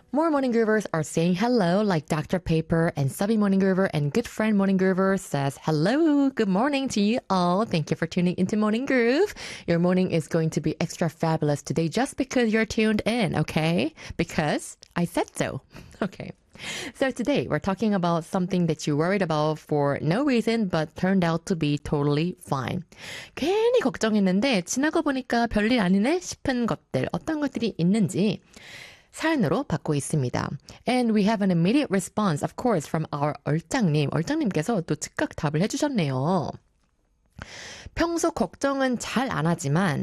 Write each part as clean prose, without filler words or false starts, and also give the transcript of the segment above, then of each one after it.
More Morning Groovers are saying hello, like Dr. Paper and Subby Morning Groover and good friend Morning Groover says hello, good morning to you all. Thank you for tuning into Morning Groove. Your morning is going to be extra fabulous today just because you're tuned in, okay? Because I said so. Okay. So today we're talking about something that you worried about for no reason but turned out to be totally fine. 괜히 걱정했는데 지나고 보니까 별일 아니네 싶은 것들, 어떤 것들이 있는지 사연으로 받고 있습니다. And we have an immediate response, of course, from our 얼짱님. 얼짱님께서 또 즉각 답을 해주셨네요. 평소 걱정은 잘 안 하지만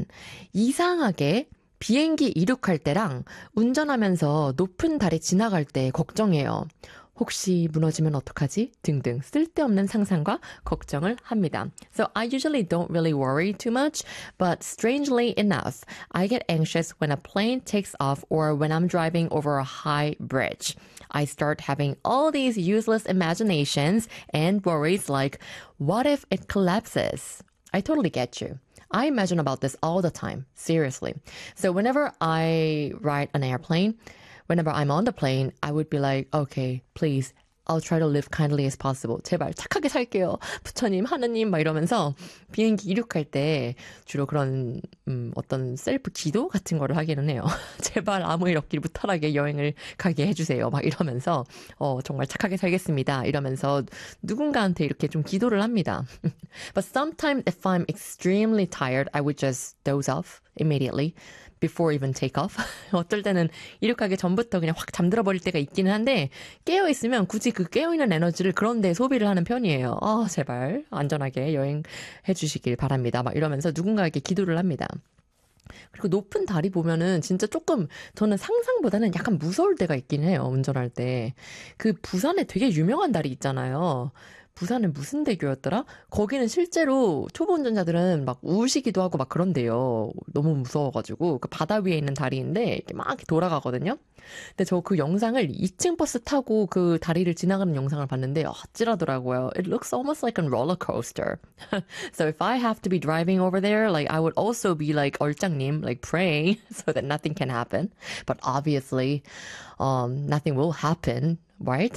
이상하게 비행기 이륙할 때랑 운전하면서 높은 다리 지나갈 때 걱정해요. 혹시 무너지면 어떡하지? 등등 쓸데없는 상상과 걱정을 합니다. So I usually don't really worry too much, but strangely enough, I get anxious when a plane takes off or when I'm driving over a high bridge. I start having all these useless imaginations and worries like, what if it collapses? I totally get you. I imagine about this all the time, seriously. So whenever I ride an airplane, whenever I'm on the plane, I would be like, okay, please, I'll try to live kindly as possible. 제발 착하게 살게요. 부처님, 하느님 막 이러면서 비행기 이륙할 때 주로 그런 어떤 셀프 기도 같은 거를 하기는 해요. 제발 아무 일 없길 무탈하게 여행을 가게 해주세요. 막 이러면서 정말 착하게 살겠습니다. 이러면서 누군가한테 이렇게 좀 기도를 합니다. But sometimes if I'm extremely tired, I would just doze off immediately. Before even take off. 어떨 때는 이륙하기 전부터 그냥 확 잠들어 버릴 때가 있기는 한데 깨어있으면 굳이 그 깨어있는 에너지를 그런 데 소비를 하는 편이에요. 제발 안전하게 여행해 주시길 바랍니다. 막 이러면서 누군가에게 기도를 합니다. 그리고 높은 다리 보면은 진짜 조금 저는 상상보다는 약간 무서울 때가 있긴 해요. 운전할 때. 그 부산에 되게 유명한 다리 있잖아요. 부산은 무슨 대교였더라? 거기는 실제로 초보 운전자들은 막 우시기도 하고 막 그런데요. 너무 무서워가지고 그 바다 위에 있는 다리인데 이렇게 막 이렇게 돌아가거든요. 근데 저 그 영상을 2층 버스 타고 그 다리를 지나가는 영상을 봤는데 아찔하더라고요. It looks almost like a roller coaster. So if I have to be driving over there, like I would also be like 얼짱님, like praying so that nothing can happen. But obviously, nothing will happen, right?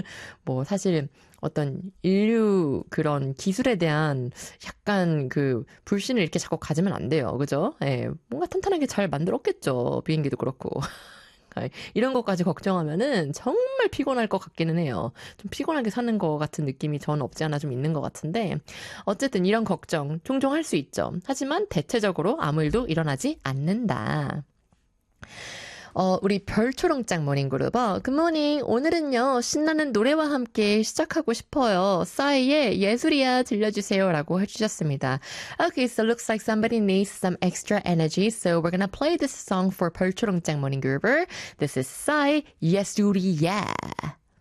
뭐 사실 어떤 인류 그런 기술에 대한 약간 그 불신을 이렇게 자꾸 가지면 안 돼요. 그죠? 예, 뭔가 탄탄하게 잘 만들었겠죠. 비행기도 그렇고. 이런 것까지 걱정하면은 정말 피곤할 것 같기는 해요. 좀 피곤하게 사는 것 같은 느낌이 저는 없지 않아 좀 있는 것 같은데 어쨌든 이런 걱정 종종 할 수 있죠. 하지만 대체적으로 아무 일도 일어나지 않는다. 우리 별초롱짱 모닝그룹. 굿모닝. 오늘은요, 신나는 노래와 함께 시작하고 싶어요. 싸이의 예술이야 들려주세요. 라고 해주셨습니다. Okay, so looks like somebody needs some extra energy. So we're gonna play this song for 별초롱짱 모닝그룹. This is 싸이 예술이야.